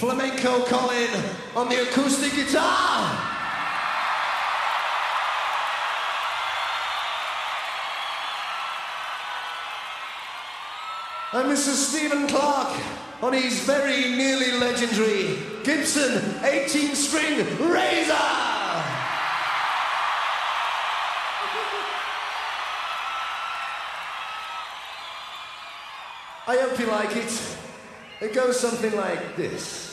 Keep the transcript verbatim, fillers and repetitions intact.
Flamenco Colin on the acoustic guitar. And Mister Stephen Clark on his very nearly legendary Gibson eighteen string Razor. I hope you like it. It goes something like this.